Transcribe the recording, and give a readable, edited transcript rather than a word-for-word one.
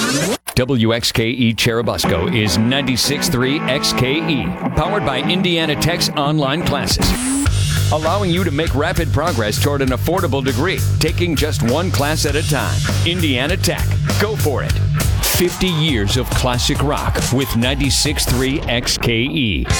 WXKE Cherubusco is 96.3 XKE, powered by Indiana Tech's online classes, allowing you to make rapid progress toward an affordable degree, taking just one class at a time. Indiana Tech. Go for it. 50 years of classic rock with 96.3 XKE.